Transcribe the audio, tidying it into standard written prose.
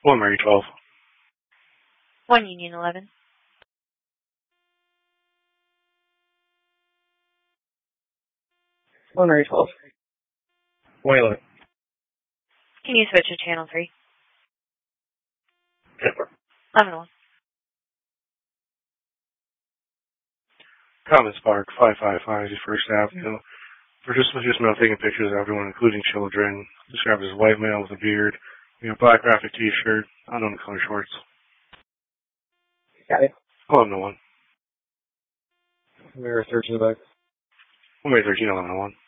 1 Mary 12. 1 Union 11. 1 Mary 12. 1 11. Can you switch to channel 3? 11 1. Commons Park, 555, First Avenue. Participants male taking pictures of everyone, including children. Described as a white male with a beard. Black graphic t-shirt, unknown color shorts. Got it. 11 1. Mary 13 back. 1 Mary 13, 11 1.